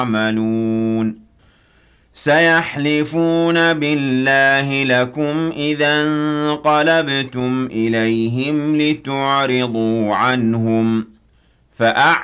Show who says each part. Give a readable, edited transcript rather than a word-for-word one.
Speaker 1: يعملون سيحلفون بالله لكم إذا انقلبتم إليهم لتعرضوا عنهم